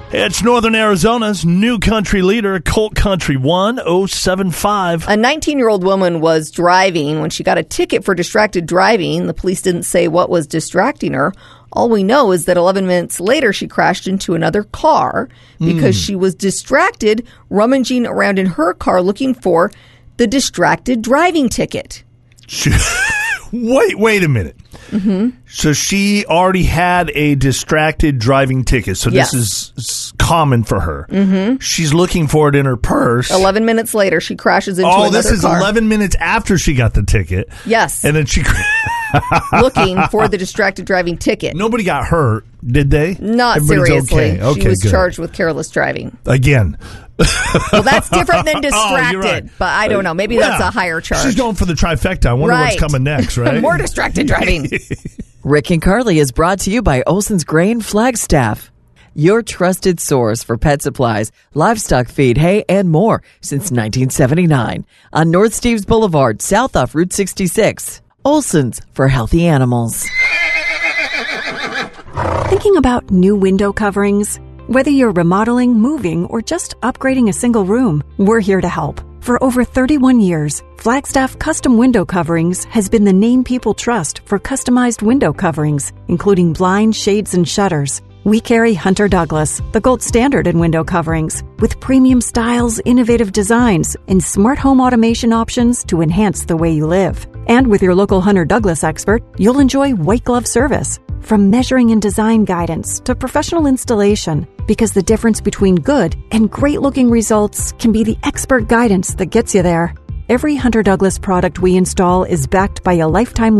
It's Northern Arizona's new country leader, Colt Country 1075. A 19-year-old woman was driving when she got a ticket for distracted driving. The police didn't say what was distracting her. All we know is that 11 minutes later, she crashed into another car because she was distracted, rummaging around in her car looking for the distracted driving ticket. Wait a minute. Mm-hmm. So she already had a distracted driving ticket. So this is common for her. Mm-hmm. She's looking for it in her purse. 11 minutes later, she crashes into another car. Oh, this is 11 minutes after she got the ticket. Yes. And then she... looking for the distracted driving ticket. Nobody got hurt, did they? Not Everybody's seriously. Okay, she was good. charged with careless driving. Again. Well, that's different than distracted. You're right. But I don't know. Maybe that's a higher charge. She's going for the trifecta. I wonder what's coming next, right? More distracted driving. Rick and Carly is brought to you by Olson's Grain Flagstaff, your trusted source for pet supplies, livestock feed, hay, and more since 1979 on North Steves Boulevard, south off Route 66. Olson's for healthy animals. Thinking about new window coverings? Whether you're remodeling, moving, or just upgrading a single room, we're here to help. For over 31 years, Flagstaff Custom Window Coverings has been the name people trust for customized window coverings, including blinds, shades, and shutters. We carry Hunter Douglas, the gold standard in window coverings, with premium styles, innovative designs, and smart home automation options to enhance the way you live. And with your local Hunter Douglas expert, you'll enjoy white glove service. From measuring and design guidance to professional installation, because the difference between good and great-looking results can be the expert guidance that gets you there. Every Hunter Douglas product we install is backed by a lifetime